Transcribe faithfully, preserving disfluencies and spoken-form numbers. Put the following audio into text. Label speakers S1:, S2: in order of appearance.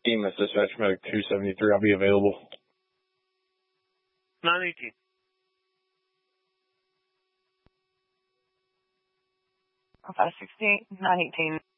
S1: sixteen, that's dispatch medic two seventy-three. I'll be available.
S2: nine eighteen.
S3: five sixteen, nine eighteen.